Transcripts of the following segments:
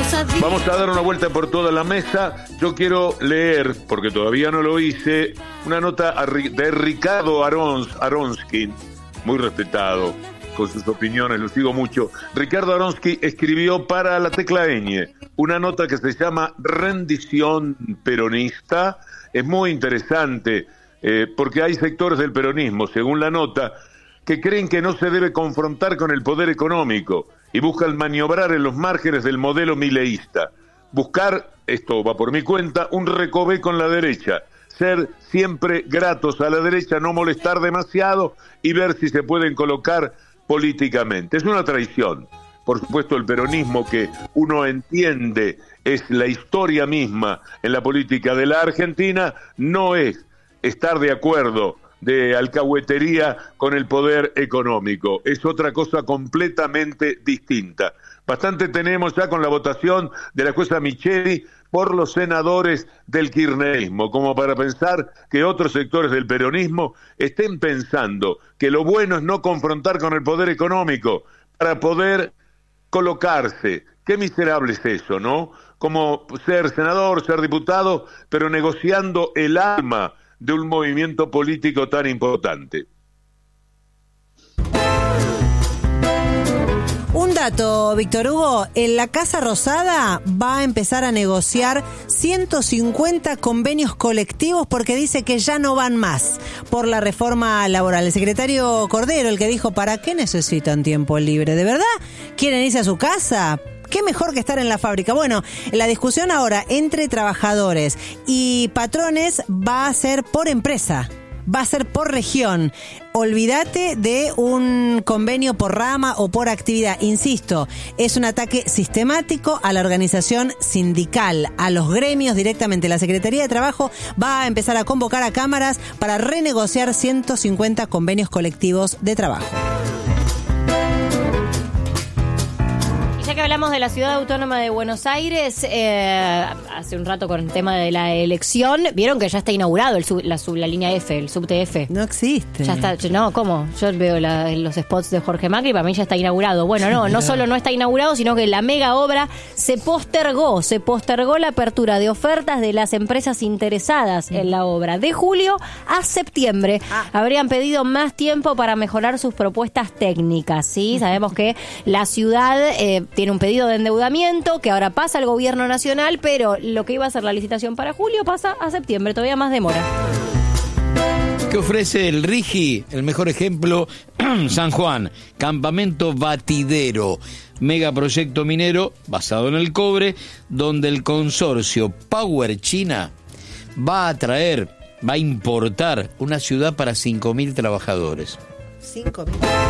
Vamos a dar una vuelta por toda la mesa. Yo quiero leer, porque todavía no lo hice, una nota de Ricardo Aronsky, muy respetado con sus opiniones, lo sigo mucho. Ricardo Aronsky escribió para La Tecla Ñ una nota que se llama Rendición Peronista. Es muy interesante porque hay sectores del peronismo, según la nota, que creen que no se debe confrontar con el poder económico y buscan maniobrar en los márgenes del modelo mileísta. Buscar, esto va por mi cuenta, un recoveco con la derecha. Ser siempre gratos a la derecha, no molestar demasiado y ver si se pueden colocar políticamente. Es una traición. Por supuesto, el peronismo que uno entiende es la historia misma en la política de la Argentina, no es estar de acuerdo de alcahuetería con el poder económico. Es otra cosa completamente distinta. Bastante tenemos ya con la votación de la jueza Micheli por los senadores del kirchnerismo, como para pensar que otros sectores del peronismo estén pensando que lo bueno es no confrontar con el poder económico para poder colocarse. Qué miserable es eso, ¿no? Como ser senador, ser diputado, pero negociando el alma de un movimiento político tan importante. Un dato, Víctor Hugo, en la Casa Rosada va a empezar a negociar 150 convenios colectivos porque dice que ya no van más por la reforma laboral. El secretario Cordero, el que dijo, ¿para qué necesitan tiempo libre? ¿De verdad quieren irse a su casa? ¿Qué mejor que estar en la fábrica? Bueno, la discusión ahora entre trabajadores y patrones va a ser por empresa, va a ser por región. Olvídate de un convenio por rama o por actividad. Insisto, es un ataque sistemático a la organización sindical, a los gremios directamente. La Secretaría de Trabajo va a empezar a convocar a cámaras para renegociar 150 convenios colectivos de trabajo. Ya que hablamos de la Ciudad Autónoma de Buenos Aires, hace un rato con el tema de la elección, vieron que ya está inaugurado la línea F, el subte F. No existe. Ya está, no, ¿cómo? Yo veo los spots de Jorge Macri, para mí ya está inaugurado. Bueno, no solo no está inaugurado, sino que la mega obra se postergó la apertura de ofertas de las empresas interesadas en la obra. De julio a septiembre habrían pedido más tiempo para mejorar sus propuestas técnicas, ¿sí? Sabemos que la ciudad tiene un pedido de endeudamiento que ahora pasa al gobierno nacional, pero lo que iba a ser la licitación para julio pasa a septiembre, todavía más demora. ¿Qué ofrece el RIGI? El mejor ejemplo, San Juan, campamento batidero, megaproyecto minero basado en el cobre, donde el consorcio Power China va a importar una ciudad para 5.000 trabajadores. 5.000.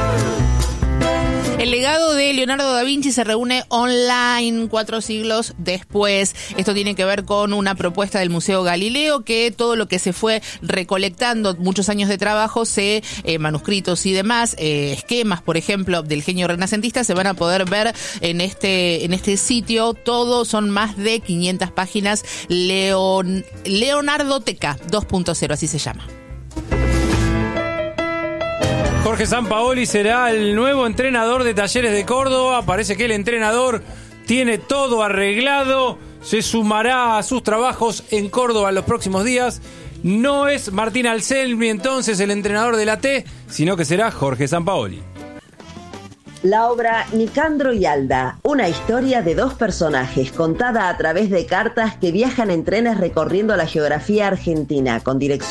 El legado de Leonardo da Vinci se reúne online 4 siglos después. Esto tiene que ver con una propuesta del Museo Galileo, que todo lo que se fue recolectando, muchos años de trabajo, manuscritos y demás, esquemas, por ejemplo, del genio renacentista, se van a poder ver en este sitio. Todo son más de 500 páginas. Leonardoteca 2.0, así se llama. Jorge Sampaoli será el nuevo entrenador de Talleres de Córdoba. Parece que el entrenador tiene todo arreglado. Se sumará a sus trabajos en Córdoba en los próximos días. No es Martín Anselmi entonces el entrenador de la T, sino que será Jorge Sampaoli. La obra Nicandro y Alda, una historia de 2 personajes contada a través de cartas que viajan en trenes recorriendo la geografía argentina, con dirección